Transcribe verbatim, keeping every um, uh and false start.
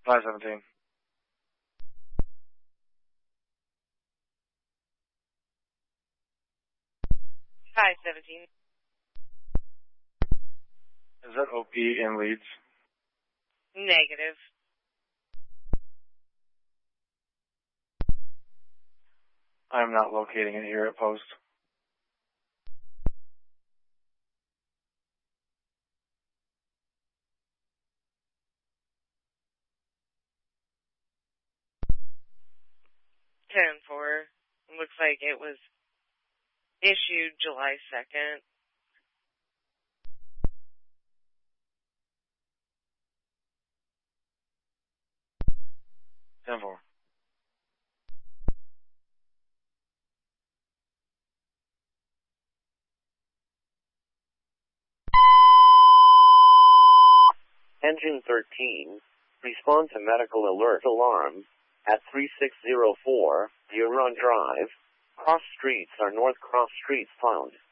five seventeen. five seventeen. Is that O P in Leeds? Negative. I'm not locating it here at Post. ten four. Looks like it was issued July second. ten four. Engine thirteen, respond to medical alert alarm at three six zero four, Huron Drive. Cross streets are North Cross Streets found.